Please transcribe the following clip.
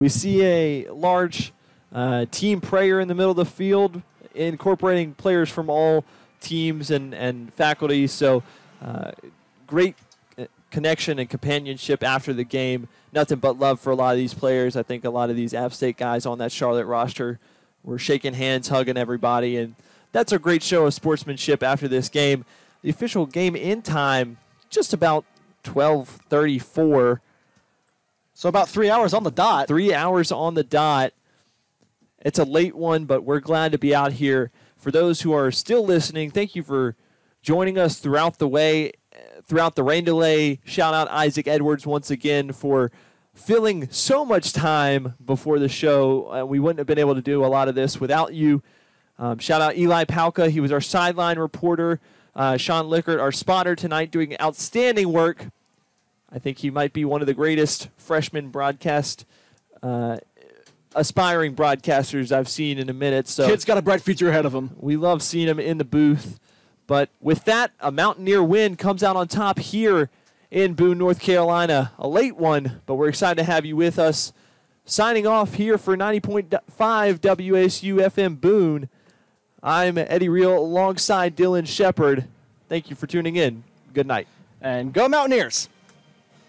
We see a large team prayer in the middle of the field, incorporating players from all teams and faculty. So great connection and companionship after the game. Nothing but love for a lot of these players. I think a lot of these App State guys on that Charlotte roster were shaking hands, hugging everybody, and that's a great show of sportsmanship after this game. The official game in time, just about 12:34. So about 3 hours on the dot. 3 hours on the dot. It's a late one, but we're glad to be out here. For those who are still listening, thank you for joining us throughout the way, throughout the rain delay. Shout out Isaac Edwards once again for filling so much time before the show. We wouldn't have been able to do a lot of this without you. Shout out Eli Palka. He was our sideline reporter. Sean Lickert, our spotter tonight, doing outstanding work. I think he might be one of the greatest freshman aspiring broadcasters I've seen in a minute. So Kid's got a bright future ahead of him. We love seeing him in the booth. But with that, a Mountaineer win comes out on top here in Boone, North Carolina. A late one, but we're excited to have you with us. Signing off here for 90.5 WSU FM Boone. I'm Eddie Reel alongside Dylan Shepard. Thank you for tuning in. Good night. And go Mountaineers!